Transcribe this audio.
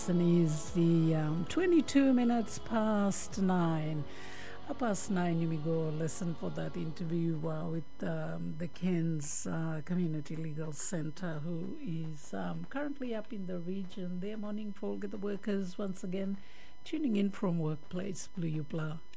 And is the 22 minutes past 9. Past 9, you may go listen for that interview with the Cairns Community Legal Centre, who is currently up in the region. Their morning folk, the workers once again tuning in from Workplace Blue Upla